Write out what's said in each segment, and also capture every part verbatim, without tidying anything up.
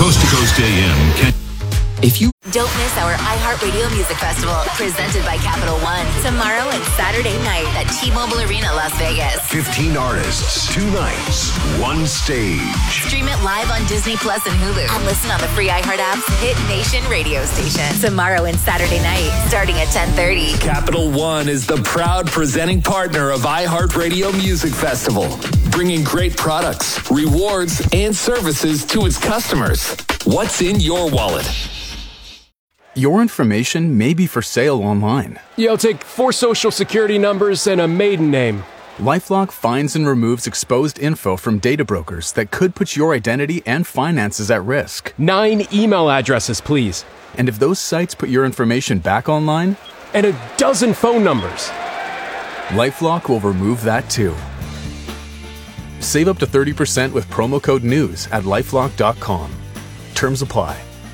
Coast to Coast A M. Can- If you Don't miss our iHeartRadio Music Festival, presented by Capital One, tomorrow and Saturday night at T-Mobile Arena, Las Vegas. fifteen artists, two nights, one stage. Stream it live on Disney Plus and Hulu, and listen on the free iHeart app's Hit Nation radio station. Tomorrow and Saturday night, starting at ten thirty. Capital One is the proud presenting partner of iHeartRadio Music Festival, bringing great products, rewards, and services to its customers. What's in your wallet? Your information may be for sale online. Yo, take four social security numbers and a maiden name. LifeLock finds and removes exposed info from data brokers that could put your identity and finances at risk. Nine email addresses, please. And if those sites put your information back online, and a dozen phone numbers, LifeLock will remove that too. Save up to thirty percent with promo code NEWS at lifelock dot com. Terms apply.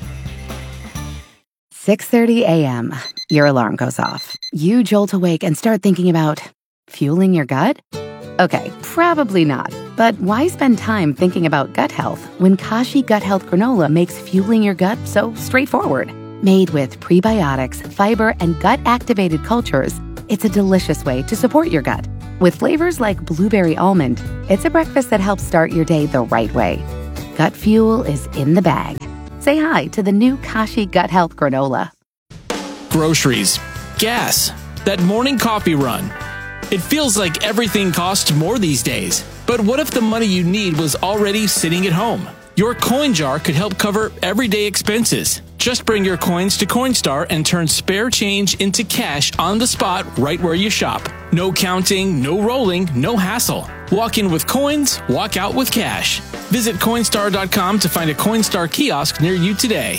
six thirty a.m. Your alarm goes off. You jolt awake and start thinking about fueling your gut? Okay, probably not. But why spend time thinking about gut health when Kashi Gut Health Granola makes fueling your gut so straightforward? Made with prebiotics, fiber, and gut-activated cultures, it's a delicious way to support your gut. With flavors like blueberry almond, it's a breakfast that helps start your day the right way. Gut fuel is in the bag. Say hi to the new Kashi Gut Health Granola. Groceries, gas, that morning coffee run. It feels like everything costs more these days. But what if the money you need was already sitting at home? Your coin jar could help cover everyday expenses. Just bring your coins to Coinstar and turn spare change into cash on the spot right where you shop. No counting, no rolling, no hassle. Walk in with coins, walk out with cash. Visit Coinstar dot com to find a Coinstar kiosk near you today.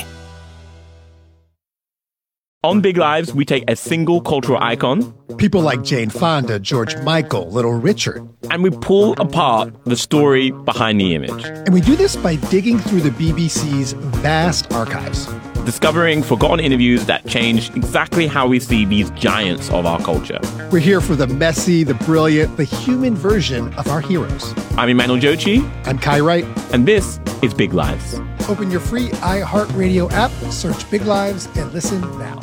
On Big Lives, we take a single cultural icon, people like Jane Fonda, George Michael, Little Richard, and we pull apart the story behind the image. And we do this by digging through the B B C's vast archives, discovering forgotten interviews that change exactly how we see these giants of our culture. We're here for the messy, the brilliant, the human version of our heroes. I'm Emmanuel Jochi. I'm Kai Wright. And this is Big Lives. Open your free iHeartRadio app, search Big Lives, and listen now.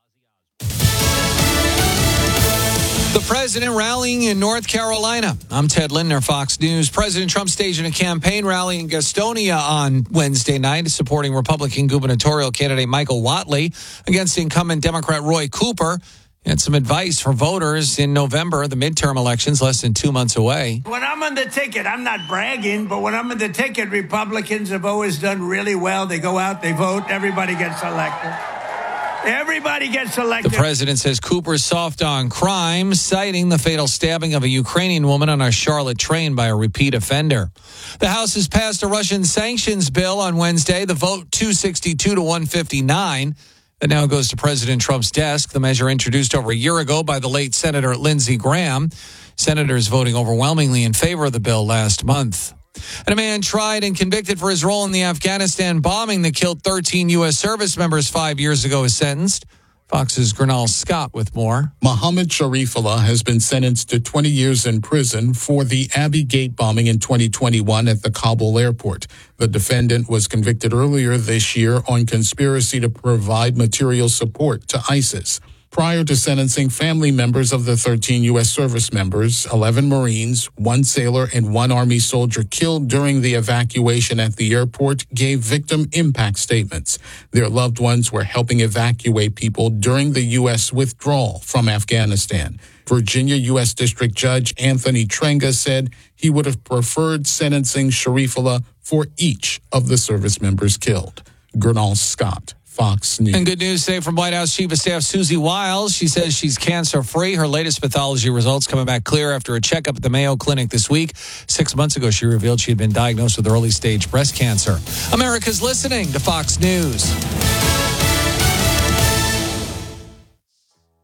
The president rallying in North Carolina. I'm Ted Lindner, Fox News. President Trump staging a campaign rally in Gastonia on Wednesday night, supporting Republican gubernatorial candidate Michael Whatley against incumbent Democrat Roy Cooper. And some advice for voters in November, the midterm elections less than two months away. When I'm on the ticket, I'm not bragging, but when I'm on the ticket, Republicans have always done really well. They go out, they vote, everybody gets elected. Everybody gets elected. The president says Cooper's soft on crime, citing the fatal stabbing of a Ukrainian woman on a Charlotte train by a repeat offender. The House has passed a Russian sanctions bill on Wednesday. The vote two sixty-two to one fifty-nine. That now goes to President Trump's desk. The measure introduced over a year ago by the late Senator Lindsey Graham. Senators voting overwhelmingly in favor of the bill last month. And a man tried and convicted for his role in the Afghanistan bombing that killed thirteen U S service members five years ago is sentenced. Fox's Gernal Scott with more. Mohammed Sharifullah has been sentenced to twenty years in prison for the Abbey Gate bombing in twenty twenty-one at the Kabul airport. The defendant was convicted earlier this year on conspiracy to provide material support to ISIS. Prior to sentencing, family members of the thirteen U S service members, eleven Marines, one sailor, and one Army soldier killed during the evacuation at the airport gave victim impact statements. Their loved ones were helping evacuate people during the U S withdrawal from Afghanistan. Virginia U S District Judge Anthony Trenga said he would have preferred sentencing Sharifullah for each of the service members killed. Gernal Scott, Fox News. And good news today from White House Chief of Staff Susie Wiles. She says she's cancer-free. Her latest pathology results coming back clear after a checkup at the Mayo Clinic this week. Six months ago, she revealed she had been diagnosed with early-stage breast cancer. America's listening to Fox News.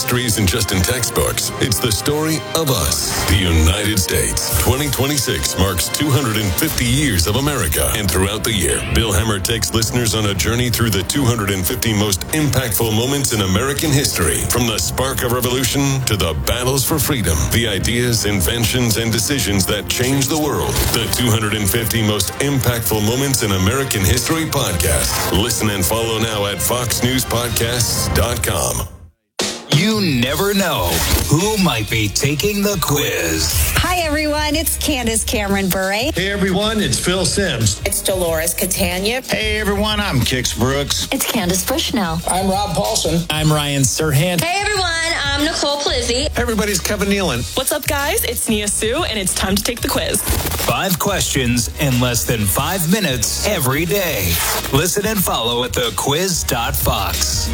history isn't just in textbooks. It's the story of us, the United States. twenty twenty-six marks two hundred fifty years of America. And throughout the year, Bill Hemmer takes listeners on a journey through the two hundred fifty most impactful moments in American history. From the spark of revolution to the battles for freedom, the ideas, inventions, and decisions that changed the world. The two hundred fifty most impactful moments in American history podcast. Listen and follow now at fox news podcasts dot com. You never know who might be taking the quiz. Hi, everyone. It's Candace Cameron Bure. Hey, everyone. It's Phil Sims. It's Dolores Catania. Hey, everyone. I'm Kix Brooks. It's Candace Bushnell. I'm Rob Paulson. I'm Ryan Serhant. Hey, everyone. I'm Nicole Plizzi. Hey, everybody. It's Kevin Nealon. What's up, guys? It's Nia Sue, and it's time to take the quiz. Five questions in less than five minutes every day. Listen and follow at the quiz dot fox.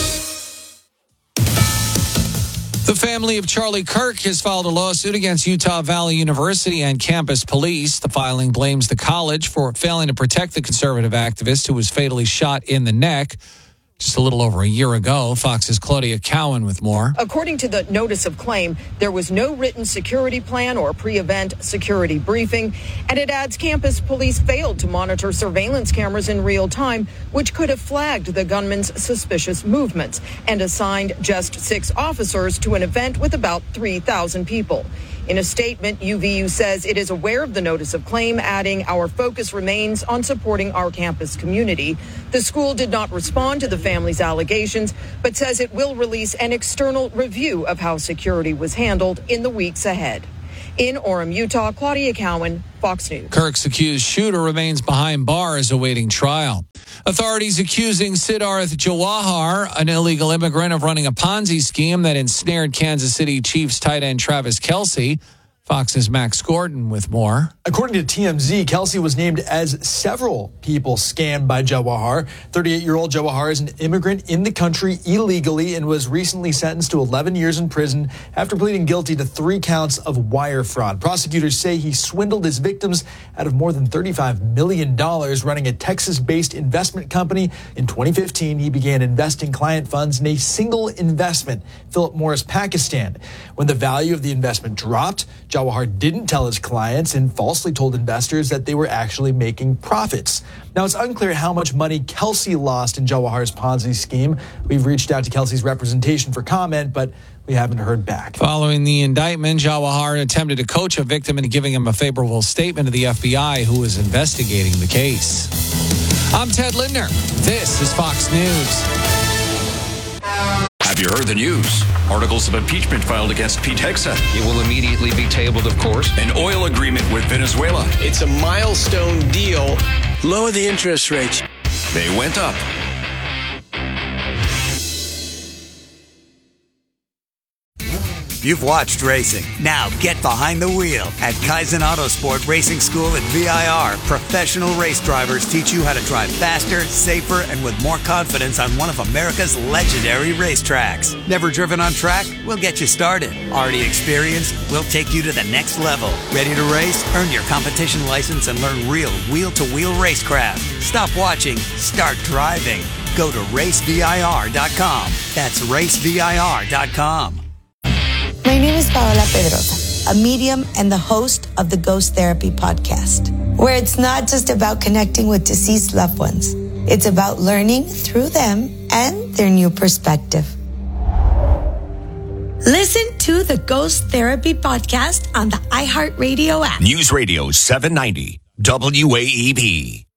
The family of Charlie Kirk has filed a lawsuit against Utah Valley University and campus police. The filing blames the college for failing to protect the conservative activist who was fatally shot in the neck just a little over a year ago. Fox's Claudia Cowan with more. According to the notice of claim, there was no written security plan or pre-event security briefing, and it adds campus police failed to monitor surveillance cameras in real time, which could have flagged the gunman's suspicious movements, and assigned just six officers to an event with about three thousand people. In a statement, U V U says it is aware of the notice of claim, adding, "Our focus remains on supporting our campus community." The school did not respond to the family's allegations, but says it will release an external review of how security was handled in the weeks ahead. In Orem, Utah, Claudia Cowan, Fox News. Kirk's accused shooter remains behind bars awaiting trial. Authorities accusing Siddharth Jawahar, an illegal immigrant, of running a Ponzi scheme that ensnared Kansas City Chiefs tight end Travis Kelce. Fox's Max Gordon with more. According to T M Z, Kelce was named as several people scammed by Jawahar. thirty-eight-year-old Jawahar is an immigrant in the country illegally and was recently sentenced to eleven years in prison after pleading guilty to three counts of wire fraud. Prosecutors say he swindled his victims out of more than thirty-five million dollars running a Texas-based investment company. In twenty fifteen, he began investing client funds in a single investment, Philip Morris Pakistan. When the value of the investment dropped, Jawahar didn't tell his clients and falsely told investors that they were actually making profits. Now, it's unclear how much money Kelce lost in Jawahar's Ponzi scheme. We've reached out to Kelce's representation for comment, but we haven't heard back. Following the indictment, Jawahar attempted to coach a victim into giving him a favorable statement to the F B I, who is investigating the case. I'm Ted Lindner. This is Fox News. Have you heard the news? Articles of impeachment filed against Pete Hegseth. It will immediately be tabled, of course. An oil agreement with Venezuela. It's a milestone deal. Lower the interest rates. They went up. You've watched racing. Now get behind the wheel. At Kaizen Autosport Racing School at V I R, professional race drivers teach you how to drive faster, safer, and with more confidence on one of America's legendary racetracks. Never driven on track? We'll get you started. Already experienced? We'll take you to the next level. Ready to race? Earn your competition license and learn real wheel-to-wheel racecraft. Stop watching. Start driving. Go to race V I R dot com. That's race V I R dot com. My name is Paola Pedrosa, a medium and the host of the Ghost Therapy podcast, where it's not just about connecting with deceased loved ones. It's about learning through them and their new perspective. Listen to the Ghost Therapy podcast on the iHeartRadio app. News Radio seven ninety W A E P.